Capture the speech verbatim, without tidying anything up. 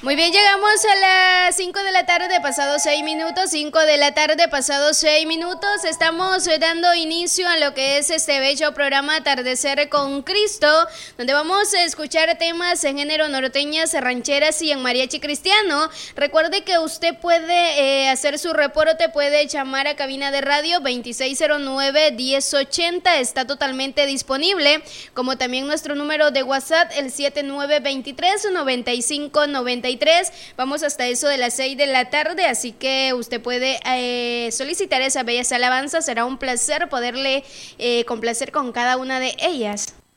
Muy bien, llegamos a las cinco de la tarde, pasado seis minutos, cinco de la tarde, pasado seis minutos. Estamos dando inicio a lo que es este bello programa Atardecer con Cristo, donde vamos a escuchar temas en género norteñas, rancheras y en mariachi cristiano. Recuerde que usted puede eh, hacer su reporte, puede llamar a cabina de radio veintiséis cero nueve, diez ochenta, está totalmente disponible, como también nuestro número de WhatsApp, el siete nueve dos tres, nueve cinco nueve tres. Vamos hasta eso de las seis de la tarde, así que usted puede eh, solicitar esas bellas alabanzas. Será un placer poderle eh, complacer con cada una de ellas.